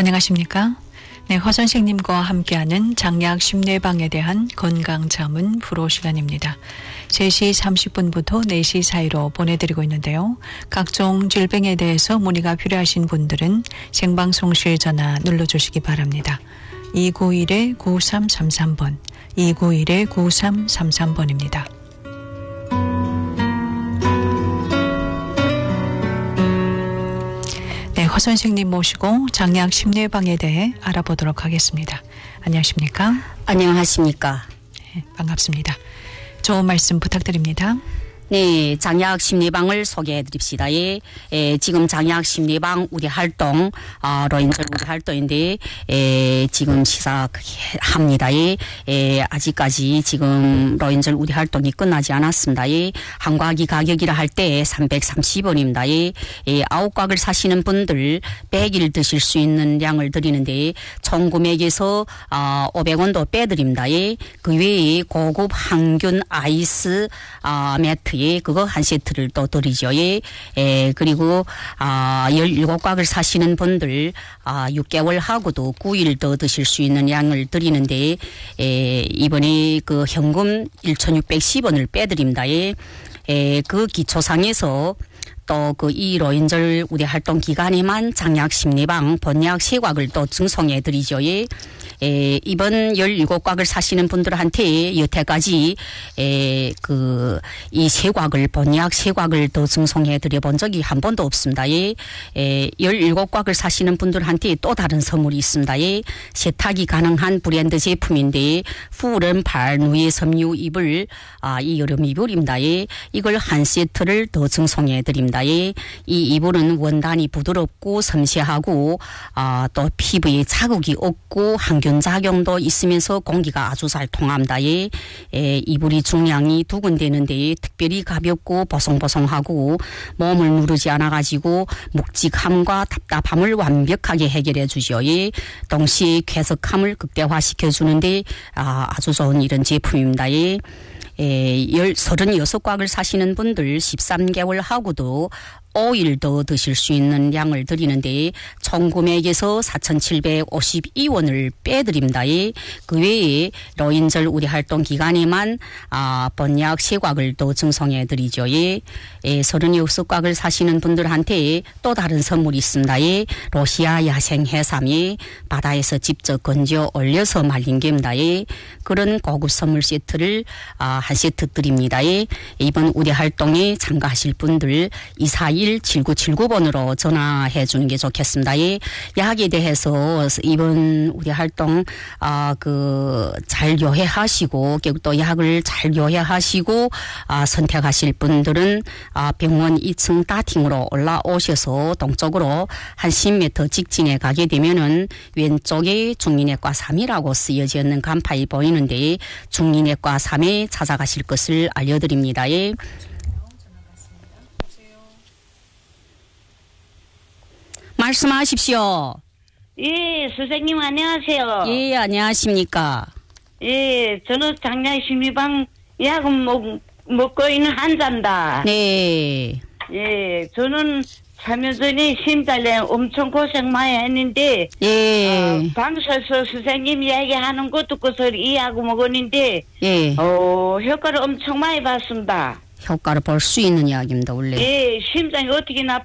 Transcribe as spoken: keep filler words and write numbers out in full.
안녕하십니까? 네, 허 선생님과 함께하는 장약 심내방에 대한 건강자문 프로 시간입니다. 세 시 삼십 분부터 네 시 사이로 보내드리고 있는데요. 각종 질병에 대해서 문의가 필요하신 분들은 생방송실 전화 눌러주시기 바랍니다. 이구일 구삼삼삼 번, 이구일 구삼삼삼 번입니다. 네, 허 선생님 모시고 장약 심내방에 대해 알아보도록 하겠습니다. 안녕하십니까? 안녕하십니까? 네, 반갑습니다. 좋은 말씀 부탁드립니다. 네, 장약 심리방을 소개해 드립시다. 예, 에, 지금 장약 심리방 우리 활동, 아, 로인절 우리 활동인데, 에, 지금 시작합니다. 예, 에, 아직까지 지금 로인절 우리 활동이 끝나지 않았습니다. 예, 한 곽이 가격이라 할 때 삼백삼십 원입니다. 예, 에, 아홉 곽을 사시는 분들 백 일 드실 수 있는 양을 드리는데, 총 금액에서, 아, 오백 원도 빼드립니다. 예, 그 외에 고급 항균 아이스, 아, 매트, 예, 그거 한 세트를 또 드리죠. 예, 예, 그리고, 아, 열일곱 곽을 사시는 분들, 아, 육 개월 하고도 구 일 더 드실 수 있는 양을 드리는데, 예, 이번에 그 현금 천육백십 원을 빼드립니다. 예, 예, 그 기초상에서 또 그 이 로인절 우리 활동 기간에만 장약 심리방 본약 세 곽을 또 증송해 드리죠. 예. 에, 이번 열일곱 곽을 사시는 분들한테 여태까지 에, 그, 이 세 곽을, 본약 세 곽을 더 증송해 드려 본 적이 한 번도 없습니다. 예. 에, 열일곱 곽을 사시는 분들한테 또 다른 선물이 있습니다. 예. 세탁이 가능한 브랜드 제품인데, 푸른 발 누에 섬유 이불, 아, 이 여름 이불입니다. 예. 이걸 한 세트를 더 증송해 드립니다. 예. 이 이불은 원단이 부드럽고 섬세하고, 아, 또 피부에 자극이 없고, 항균 작용도 있으면서 공기가 아주 잘 통합니다. 예. 에, 이불이 중량이 두 군데는데 특별히 가볍고 보송보송하고 몸을 누르지 않아가지고 묵직함과 답답함을 완벽하게 해결해 주죠. 예. 동시에 쾌적함을 극대화시켜 주는데 아, 아주 좋은 이런 제품입니다. 예. 에, 열, 서른여섯 곽을 사시는 분들 십삼 개월 하고도 오 일 더 드실 수 있는 양을 드리는데 총 금액에서 사천칠백오십이 원을 빼드립니다. 그 외에 로인절 우리 활동 기간에만 아, 본약 세 곽을 더 증송해 드리죠. 예. 예, 서른여섯 곽을 사시는 분들한테 또 다른 선물이 있습니다. 예. 로시아 야생 해삼이 바다에서 직접 건져 올려서 말린 게입니다. 예. 그런 고급 선물 세트를 아, 한 세트 드립니다. 예. 이번 우리 활동에 참가하실 분들 이사일 칠구칠구 번으로 전화해 주는 게 좋겠습니다. 예. 약에 대해서 이번 우리 활동, 아, 그, 잘 요해하시고, 또 약을 잘 요해하시고, 아, 선택하실 분들은, 아, 병원 이 층 다팅으로 올라오셔서 동쪽으로 한 십 미터 직진에 가게 되면은 왼쪽에 중리내과 삼이라고 쓰여져 있는 간판이 보이는데, 중리내과 삼에 찾아가실 것을 알려드립니다. 예. 말씀하십시오. 예, 선생님 안녕하세요. 예, 안녕하십니까. 예, 저는 장약 심리방 약은 먹, 먹고 있는 환자입니다. 네. 예, 저는 삼 년 전에 심장에 엄청 고생 많이 했는데, 예. 어, 방송에서 선생님 이야기하는 거 듣고서 이 약을 먹었는데, 예. 어, 효과를 엄청 많이 봤습니다. 효과를 볼 수 있는 이야기입니다, 원래. 예, 심장이 어떻게 나